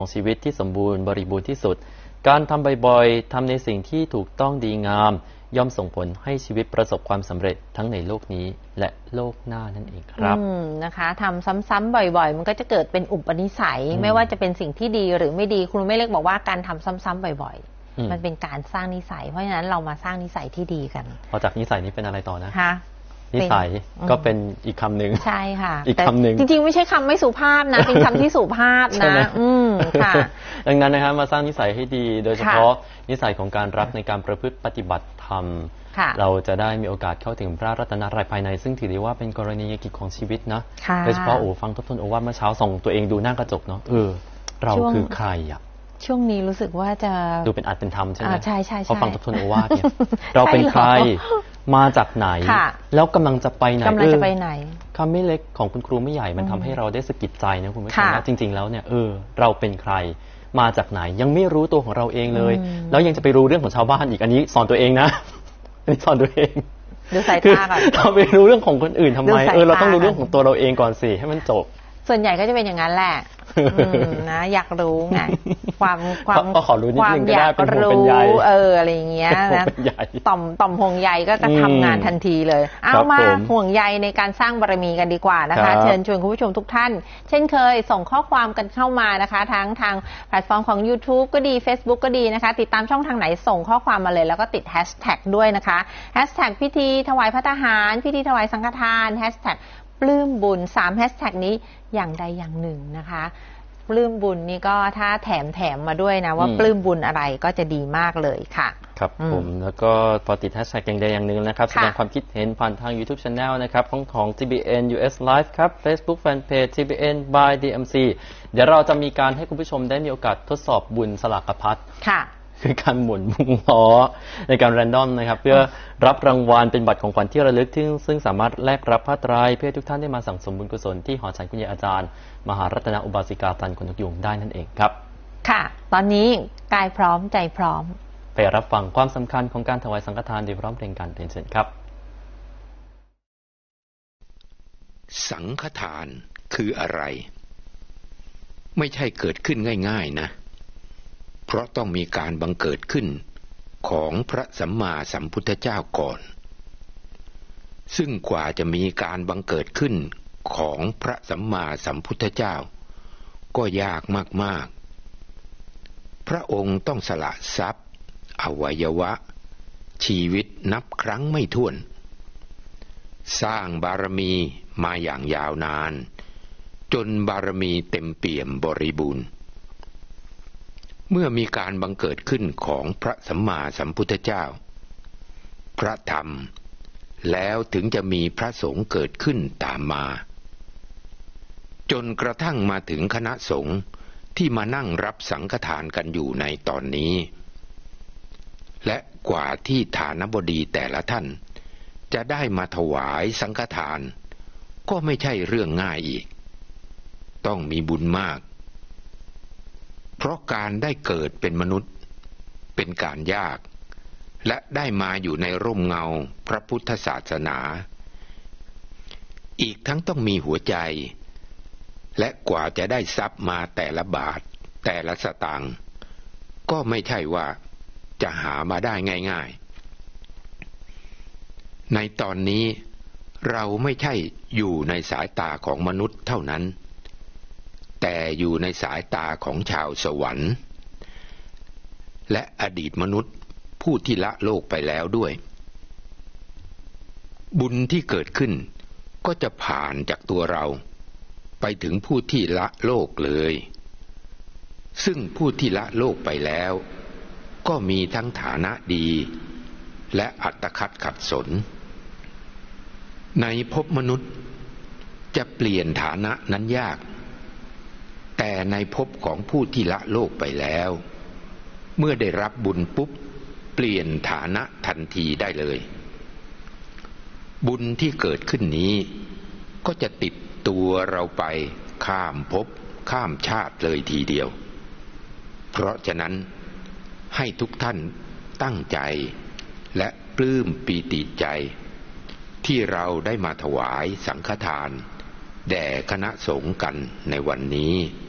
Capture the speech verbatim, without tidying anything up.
ของชีวิตที่สมบูรณ์บริบูรณ์ที่สุดการทำบ่อยๆทำในสิ่งที่ถูกต้องดีงามย่อมส่งผลให้ชีวิตประสบความสำเร็จทั้งในโลกนี้และโลกหน้านั่นเองครับอืมนะคะทำซ้ำๆบ่อยๆมันก็จะเกิดเป็นอุปนิสัยไม่ว่าจะเป็นสิ่งที่ดีหรือไม่ดีครูไม่เล็กบอกว่าการทำซ้ำๆบ่อยๆมันเป็นการสร้างนิสัยเพราะฉะนั้นเรามาสร้างนิสัยที่ดีกันพอจากนิสัยนี้เป็นอะไรต่อนะคะนิสัยก็เป็นอีกคำหนึ่งใช่ค่ะอีกคำหนึ่งจริงๆไม่ใช่คำไม่สุภาพนะเป็นคำที่สุภาพนะอืมค่ะดังนั้นนะครับมาสร้างนิสัยให้ดีโดยเฉพาะนิสัยของการรักในการประพฤติปฏิบัติธรรมเราจะได้มีโอกาสเข้าถึงพระรัตนตรัยภายในซึ่งถือได้ว่าเป็นกรณียกิจของชีวิตนะโดยเฉพาะโอ้ฟังทบทวนโอวาทเมื่อเช้าส่งตัวเองดูหน้ากระจกเนาะเออเราคือใครอ่ะช่วงนี้รู้สึกว่าจะดูเป็นอัตเป็นธรรมใช่ไหมใช่ใช่ใช่พอฟังทบทวนโอวาทเนี่ยเราเป็นใครมาจากไหนแล้วกำลังจะไปไหนกำลังจะไปไหนคำไม่เล็กของคุณครูไม่ใหญ่มันทำให้เราได้สะกิดใจนะคุณผู้ชมว่าจริงๆแล้วเนี่ยเออเราเป็นใครมาจากไหนยังไม่รู้ตัวของเราเองเลยแล้วยังจะไปรู้เรื่องของชาวบ้านอีกอันนี้สอนตัวเองนะอันนี้สอนตัวเองดูสายตาก่อนเราไปรู้เรื่องของคนอื่นทำไมเออเราต้องรู้เรื่องของตัวเราเองก่อนสิให้มันจบส่วนใหญ่ก็จะเป็นอย่างนั้นแหละนะอยากรู้ไงความความความอยากรู้เอออะไรอย่างเงี้ยนะต่อมต่อมห่วงใยก็จะทำงานทันทีเลยเอามาห่วงใยในการสร้างบารมีกันดีกว่านะคะเชิญชวนคุณผู้ชมทุกท่านเช่นเคยส่งข้อความกันเข้ามานะคะทั้งทางแพลตฟอร์มของ YouTube ก็ดี Facebook ก็ดีนะคะติดตามช่องทางไหนส่งข้อความมาเลยแล้วก็ติดแฮชแท็กด้วยนะคะแฮชแท็กพิธีถวายภัตตาหารพิธีถวายสังฆทานแฮชแท็กปลื้มบุญสามแฮชแท็กนี้อย่างใดอย่างหนึ่งนะคะปลื้มบุญนี่ก็ถ้าแถมแถมมาด้วยนะว่าปลื้มบุญอะไรก็จะดีมากเลยค่ะครับผมแล้วก็พอติดแฮชแท็กอย่างใดอย่างหนึ่งนะครับแสดงความคิดเห็นผ่านทาง YouTube Channel นะครับของของ ที บี เอ็น ยู เอส Live ครับ Facebook Fanpage ที บี เอ็น by ดี เอ็ม ซี เดี๋ยวเราจะมีการให้คุณผู้ชมได้มีโอกาสทดสอบบุญสลากพัดค่ะคือการหมุนวงล้อในการแรนดอมนะครับเพื่อรับรางวัลเป็นบัตรของขวัญที่ระลึกซึ่งซึ่งสามารถแลกรับผ้าไตรเพื่อทุกท่านได้มาสั่งสมบุญกุศลที่หอฉันคุณยายอาจารย์มหารัตนอุบาสิกาตันคนทุกยุงได้นั่นเองครับค่ะตอนนี้กายพร้อมใจพร้อมไปรับฟังความสำคัญของการถวายสังฆทานโดยพร้อมเพลงการเรียนเชิญครับสังฆทานคืออะไรไม่ใช่เกิดขึ้นง่ายๆนะเพราะต้องมีการบังเกิดขึ้นของพระสัมมาสัมพุทธเจ้าก่อนซึ่งกว่าจะมีการบังเกิดขึ้นของพระสัมมาสัมพุทธเจ้าก็ยากมากๆพระองค์ต้องสละทรัพย์อวัยวะชีวิตนับครั้งไม่ถ้วนสร้างบารมีมาอย่างยาวนานจนบารมีเต็มเปี่ยมบริบูรณ์เมื่อมีการบังเกิดขึ้นของพระสัมมาสัมพุทธเจ้าพระธรรมแล้วถึงจะมีพระสงฆ์เกิดขึ้นตามมาจนกระทั่งมาถึงคณะสงฆ์ที่มานั่งรับสังฆทานกันอยู่ในตอนนี้และกว่าที่ฐานบดีแต่ละท่านจะได้มาถวายสังฆทานก็ไม่ใช่เรื่องง่ายอีกต้องมีบุญมากเพราะการได้เกิดเป็นมนุษย์เป็นการยากและได้มาอยู่ในร่มเงาพระพุทธศาสนาอีกทั้งต้องมีหัวใจและกว่าจะได้ทรัพย์มาแต่ละบาทแต่ละสตางค์ก็ไม่ใช่ว่าจะหามาได้ง่ายๆในตอนนี้เราไม่ใช่อยู่ในสายตาของมนุษย์เท่านั้นแต่อยู่ในสายตาของชาวสวรรค์และอดีตมนุษย์ผู้ที่ละโลกไปแล้วด้วยบุญที่เกิดขึ้นก็จะผ่านจากตัวเราไปถึงผู้ที่ละโลกเลยซึ่งผู้ที่ละโลกไปแล้วก็มีทั้งฐานะดีและอัตคัดขัดสนในภพมนุษย์จะเปลี่ยนฐานะนั้นยากแต่ในภพของผู้ที่ละโลกไปแล้วเมื่อได้รับบุญปุ๊บเปลี่ยนฐานะทันทีได้เลยบุญที่เกิดขึ้นนี้ก็จะติดตัวเราไปข้ามภพข้ามชาติเลยทีเดียวเพราะฉะนั้นให้ทุกท่านตั้งใจและปลื้มปีติใจที่เราได้มาถวายสังฆทานแด่คณะสงฆ์กันในวันนี้